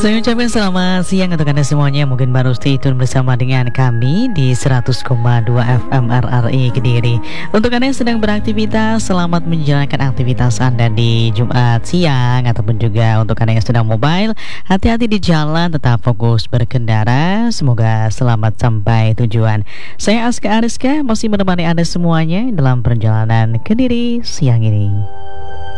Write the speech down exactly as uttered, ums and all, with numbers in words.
Saya ucapkan selamat siang untuk Anda semuanya. Mungkin baru stay tune bersama dengan kami di seratus koma dua F M R R I Kediri. Untuk Anda yang sedang beraktivitas, selamat menjalankan aktivitas Anda di Jumat siang. Ataupun juga untuk Anda yang sedang mobile, hati-hati di jalan, tetap fokus berkendara. Semoga selamat sampai tujuan. Saya Aska Ariska masih menemani Anda semuanya dalam perjalanan Kediri siang ini.